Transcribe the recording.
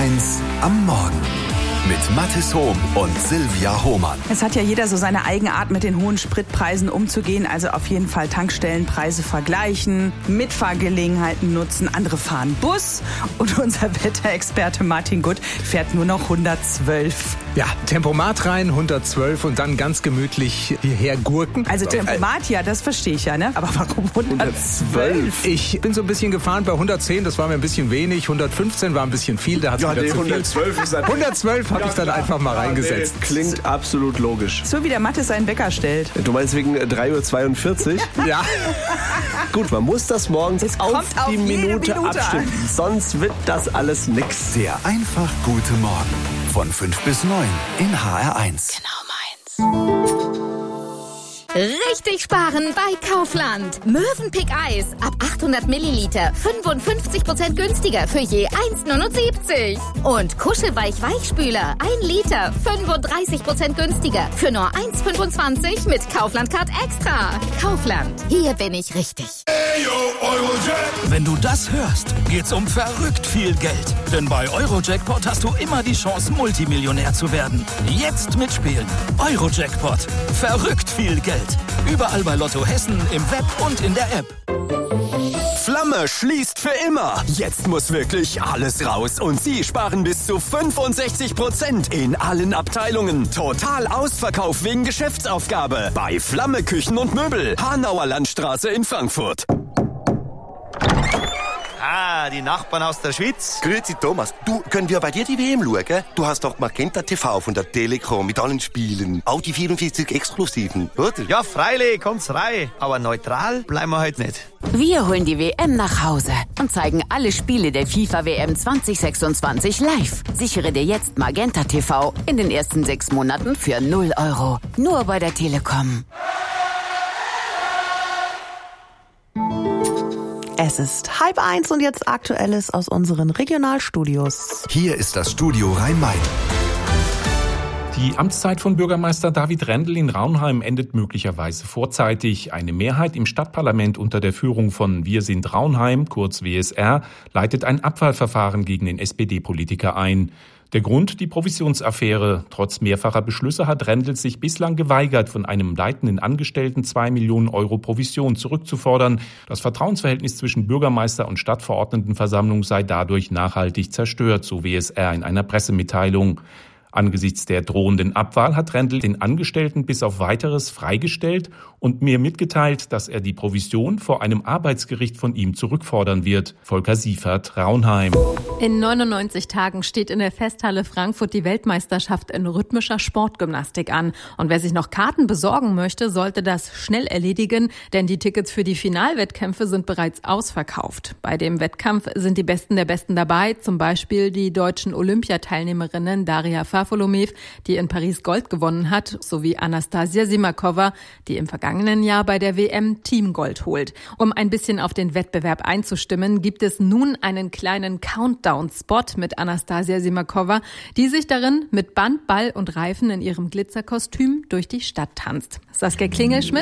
HR1 am Morgen. Mit Mathis Hohm und Silvia Hohmann. Es hat ja jeder so seine eigene Art, mit den hohen Spritpreisen umzugehen. Also auf jeden Fall Tankstellenpreise vergleichen, Mitfahrgelegenheiten nutzen. Andere fahren Bus. Und unser Wetterexperte Martin Gutt fährt nur noch 112. Ja, Tempomat rein, 112 und dann ganz gemütlich hierher gurken. Also Tempomat, ja, das verstehe ich ja, ne? Aber warum 112? Ich bin so ein bisschen gefahren bei 110, das war mir ein bisschen wenig. 115 war ein bisschen viel, da hat es wieder zu viel. 112 ist 112 habe ich dann einfach mal reingesetzt. Klingt absolut logisch. So wie der Mathis seinen Wecker stellt. Du meinst wegen 3:42 Uhr? Ja. Gut, man muss das morgens auf die Minute abstimmen. an. Sonst wird das alles nix. Der einfach gute Morgen. Von 5 bis 9 in HR1. Genau meins. Richtig sparen bei Kaufland. Mövenpick Eis ab 800 Milliliter 55% günstiger für je 1,79. Und Kuschelweich-Weichspüler 1 Liter 35% günstiger für nur 1,25 mit Kaufland-Card Extra. Kaufland, hier bin ich richtig. Wenn du das hörst, geht's um verrückt viel Geld. Denn bei Eurojackpot hast du immer die Chance, Multimillionär zu werden. Jetzt mitspielen. Eurojackpot. Verrückt viel Geld. Überall bei Lotto Hessen, im Web und in der App. Flamme schließt für immer. Jetzt muss wirklich alles raus und Sie sparen bis zu 65% in allen Abteilungen. Total Ausverkauf wegen Geschäftsaufgabe bei Flamme Küchen und Möbel, Hanauer Landstraße in Frankfurt. Ah, die Nachbarn aus der Schweiz. Grüezi Thomas. Du, können wir bei dir die WM schauen? Du hast doch Magenta TV von der Telekom mit allen Spielen. Auch die 44 Exklusiven, oder? Ja, freilich, kommt's rein. Aber neutral bleiben wir heute nicht. Wir holen die WM nach Hause und zeigen alle Spiele der FIFA-WM 2026 live. Sichere dir jetzt Magenta TV in den ersten 6 Monaten für 0 €. Nur bei der Telekom. Es ist 12:30 und jetzt Aktuelles aus unseren Regionalstudios. Hier ist das Studio Rhein-Main. Die Amtszeit von Bürgermeister David Rendel in Raunheim endet möglicherweise vorzeitig. Eine Mehrheit im Stadtparlament unter der Führung von Wir sind Raunheim, kurz WSR, leitet ein Abwahlverfahren gegen den SPD-Politiker ein. Der Grund, die Provisionsaffäre. Trotz mehrfacher Beschlüsse hat Rendel sich bislang geweigert, von einem leitenden Angestellten 2 Millionen € Provision zurückzufordern. Das Vertrauensverhältnis zwischen Bürgermeister und Stadtverordnetenversammlung sei dadurch nachhaltig zerstört, so WSR in einer Pressemitteilung. Angesichts der drohenden Abwahl hat Rendel den Angestellten bis auf Weiteres freigestellt und mir mitgeteilt, dass er die Provision vor einem Arbeitsgericht von ihm zurückfordern wird. Volker Siefert, Raunheim. In 99 Tagen steht in der Festhalle Frankfurt die Weltmeisterschaft in rhythmischer Sportgymnastik an. Und wer sich noch Karten besorgen möchte, sollte das schnell erledigen, denn die Tickets für die Finalwettkämpfe sind bereits ausverkauft. Bei dem Wettkampf sind die Besten der Besten dabei, zum Beispiel die deutschen Olympiateilnehmerinnen Daria Farfolomew, die in Paris Gold gewonnen hat, sowie Anastasia Simakova, die im vergangenen Jahr bei der WM Teamgold holt. Um ein bisschen auf den Wettbewerb einzustimmen, gibt es nun einen kleinen Countdown-Spot mit Anastasia Simakova, die sich darin mit Band, Ball und Reifen in ihrem Glitzerkostüm durch die Stadt tanzt. Saskia Klingelschmidt